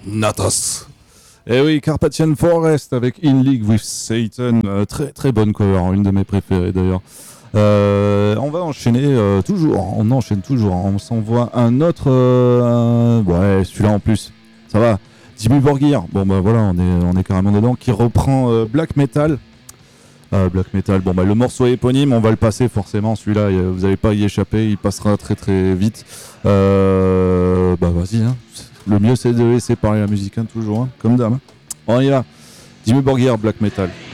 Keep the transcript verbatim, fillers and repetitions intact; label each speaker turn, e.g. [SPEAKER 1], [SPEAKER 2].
[SPEAKER 1] Natas. Eh oui, Carpathian Forest avec In League with Satan, euh, très très bonne cover, une de mes préférées d'ailleurs. Euh, on va enchaîner euh, toujours, on enchaîne toujours, on s'envoie un autre, euh, un... ouais celui-là en plus, ça va, Dimmu Borgir, bon bah voilà, on est, on est carrément dedans, qui reprend euh, Black Metal. Euh, Black Metal, bon bah le morceau éponyme, on va le passer forcément, celui-là, vous n'allez pas y échapper, il passera très très vite. Euh, bah vas-y, hein. Le mieux c'est de laisser parler la musique, hein, toujours, hein, comme d'hab. Hein. On y va, Dimmu Borgir, Black Metal.